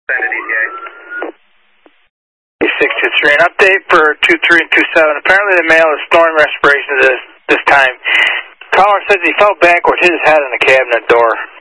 Send it ETA. 623, an update for 23 and 27. Apparently the male is snoring respiration this time. Caller says he fell backward, hit his head on the cabinet door.